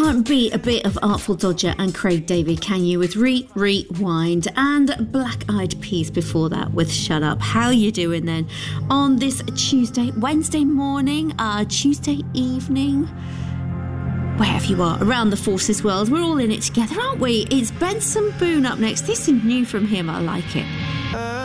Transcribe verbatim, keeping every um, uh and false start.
Can't beat a bit of Artful Dodger and Craig David, can you? With Re Rewind, and Black Eyed Peas before that with Shut Up. How you doing then on this Tuesday, Wednesday morning, uh, Tuesday evening? Wherever you are around the Forces world, we're all in it together, aren't we? It's Benson Boone up next. This is new from him. I like it.